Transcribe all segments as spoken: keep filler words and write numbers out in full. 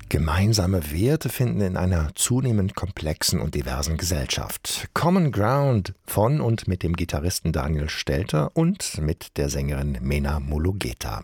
Gemeinsame Werte finden in einer zunehmend komplexen und diversen Gesellschaft. Common Ground von und mit dem Gitarristen Daniel Stelter und mit der Sängerin Mena Mulugeta.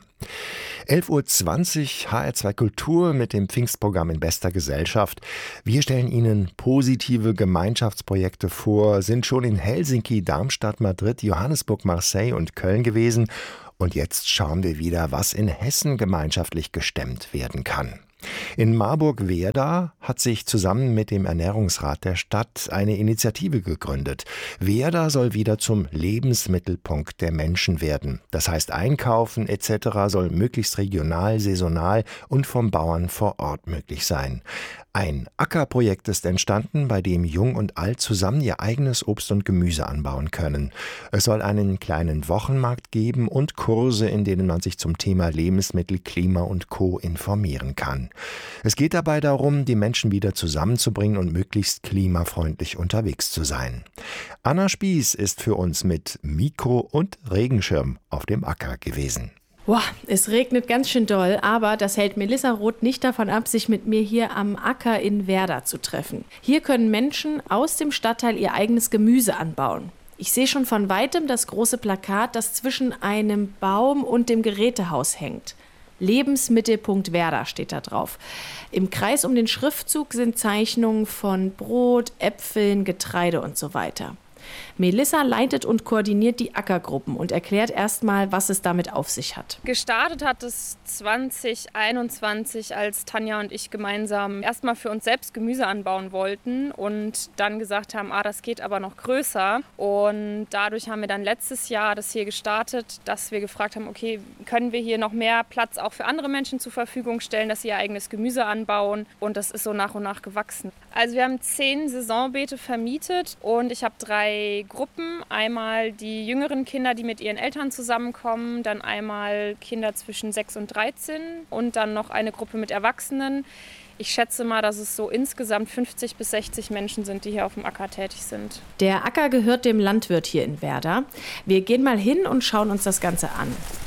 elf Uhr zwanzig H R zwei Kultur mit dem Pfingstprogramm in bester Gesellschaft. Wir stellen Ihnen positive Gemeinschaftsprojekte vor, sind schon in Helsinki, Darmstadt, Madrid, Johannesburg, Marseille und Köln gewesen. Und jetzt schauen wir wieder, was in Hessen gemeinschaftlich gestemmt werden kann. In Marburg-Werda hat sich zusammen mit dem Ernährungsrat der Stadt eine Initiative gegründet. Werda soll wieder zum Lebensmittelpunkt der Menschen werden. Das heißt, Einkaufen et cetera soll möglichst regional, saisonal und vom Bauern vor Ort möglich sein. Ein Ackerprojekt ist entstanden, bei dem Jung und Alt zusammen ihr eigenes Obst und Gemüse anbauen können. Es soll einen kleinen Wochenmarkt geben und Kurse, in denen man sich zum Thema Lebensmittel, Klima und Co. informieren kann. Es geht dabei darum, die Menschen wieder zusammenzubringen und möglichst klimafreundlich unterwegs zu sein. Anna Spieß ist für uns mit Mikro und Regenschirm auf dem Acker gewesen. Boah, es regnet ganz schön doll, aber das hält Melissa Roth nicht davon ab, sich mit mir hier am Acker in Werda zu treffen. Hier können Menschen aus dem Stadtteil ihr eigenes Gemüse anbauen. Ich sehe schon von weitem das große Plakat, das zwischen einem Baum und dem Gerätehaus hängt. Lebensmittelpunkt Werda steht da drauf. Im Kreis um den Schriftzug sind Zeichnungen von Brot, Äpfeln, Getreide und so weiter. Melissa leitet und koordiniert die Ackergruppen und erklärt erstmal, was es damit auf sich hat. Gestartet hat es zwanzig einundzwanzig, als Tanja und ich gemeinsam erstmal für uns selbst Gemüse anbauen wollten und dann gesagt haben, ah, das geht aber noch größer. Und dadurch haben wir dann letztes Jahr das hier gestartet, dass wir gefragt haben, okay, können wir hier noch mehr Platz auch für andere Menschen zur Verfügung stellen, dass sie ihr eigenes Gemüse anbauen, und das ist so nach und nach gewachsen. Also wir haben zehn Saisonbeete vermietet und ich habe drei Gruppen. Einmal die jüngeren Kinder, die mit ihren Eltern zusammenkommen, dann einmal Kinder zwischen sechs und dreizehn und dann noch eine Gruppe mit Erwachsenen. Ich schätze mal, dass es so insgesamt fünfzig bis sechzig Menschen sind, die hier auf dem Acker tätig sind. Der Acker gehört dem Landwirt hier in Werda. Wir gehen mal hin und schauen uns das Ganze an.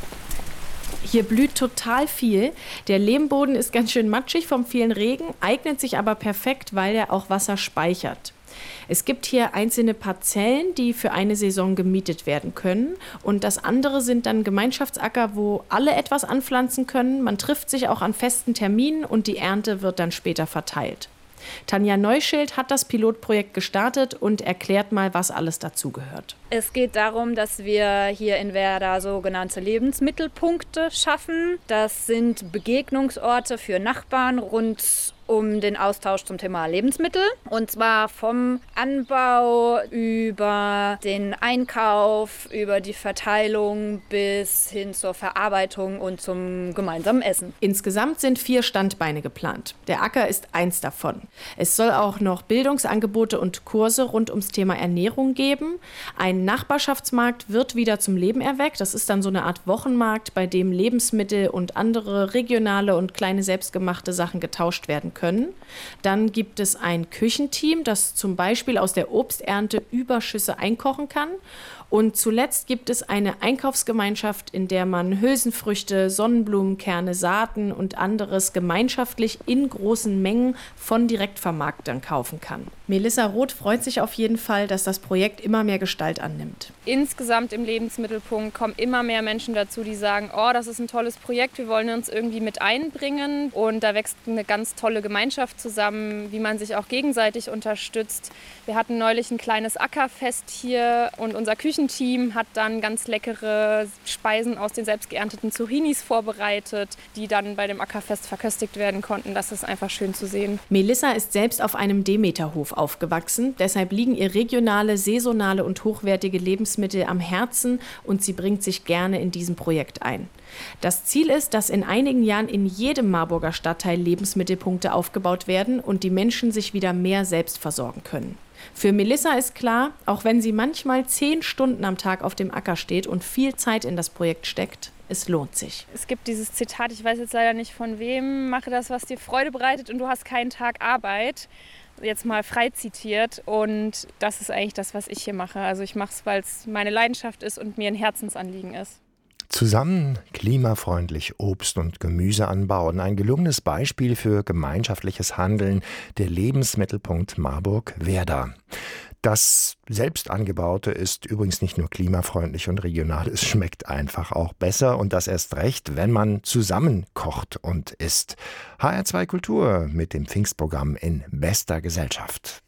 Hier blüht total viel. Der Lehmboden ist ganz schön matschig vom vielen Regen, eignet sich aber perfekt, weil er auch Wasser speichert. Es gibt hier einzelne Parzellen, die für eine Saison gemietet werden können. Und das andere sind dann Gemeinschaftsacker, wo alle etwas anpflanzen können. Man trifft sich auch an festen Terminen und die Ernte wird dann später verteilt. Tanja Neuschild hat das Pilotprojekt gestartet und erklärt mal, was alles dazugehört. Es geht darum, dass wir hier in Werda sogenannte Lebensmittelpunkte schaffen. Das sind Begegnungsorte für Nachbarn rund um den Austausch zum Thema Lebensmittel. Und zwar vom Anbau über den Einkauf, über die Verteilung bis hin zur Verarbeitung und zum gemeinsamen Essen. Insgesamt sind vier Standbeine geplant. Der Acker ist eins davon. Es soll auch noch Bildungsangebote und Kurse rund ums Thema Ernährung geben. Ein Nachbarschaftsmarkt wird wieder zum Leben erweckt. Das ist dann so eine Art Wochenmarkt, bei dem Lebensmittel und andere regionale und kleine selbstgemachte Sachen getauscht werden können. Dann gibt es ein Küchenteam, das zum Beispiel aus der Obsternte Überschüsse einkochen kann. Und zuletzt gibt es eine Einkaufsgemeinschaft, in der man Hülsenfrüchte, Sonnenblumenkerne, Saaten und anderes gemeinschaftlich in großen Mengen von Direktvermarktern kaufen kann. Melissa Roth freut sich auf jeden Fall, dass das Projekt immer mehr Gestalt annimmt. Insgesamt im Lebensmittelpunkt kommen immer mehr Menschen dazu, die sagen, oh, das ist ein tolles Projekt, wir wollen uns irgendwie mit einbringen. Und da wächst eine ganz tolle Gemeinschaft zusammen, wie man sich auch gegenseitig unterstützt. Wir hatten neulich ein kleines Ackerfest hier und unser Küchenteam hat dann ganz leckere Speisen aus den selbst geernteten Zucchinis vorbereitet, die dann bei dem Ackerfest verköstigt werden konnten. Das ist einfach schön zu sehen. Melissa ist selbst auf einem Demeterhof aufgewachsen. Deshalb liegen ihr regionale, saisonale und hochwertige Lebensmittel am Herzen und sie bringt sich gerne in diesem Projekt ein. Das Ziel ist, dass in einigen Jahren in jedem Marburger Stadtteil Lebensmittelpunkte aufgebaut werden und die Menschen sich wieder mehr selbst versorgen können. Für Melissa ist klar, auch wenn sie manchmal zehn Stunden am Tag auf dem Acker steht und viel Zeit in das Projekt steckt, es lohnt sich. Es gibt dieses Zitat, ich weiß jetzt leider nicht von wem, mache das, was dir Freude bereitet und du hast keinen Tag Arbeit. Jetzt mal frei zitiert, und das ist eigentlich das, was ich hier mache. Also ich mache es, weil es meine Leidenschaft ist und mir ein Herzensanliegen ist. Zusammen klimafreundlich Obst und Gemüse anbauen. Ein gelungenes Beispiel für gemeinschaftliches Handeln. Der Lebensmittelpunkt Marburg-Werder. Das selbst angebaute ist übrigens nicht nur klimafreundlich und regional, es schmeckt einfach auch besser und das erst recht, wenn man zusammen kocht und isst. H R zwei Kultur mit dem Pfingstprogramm in bester Gesellschaft.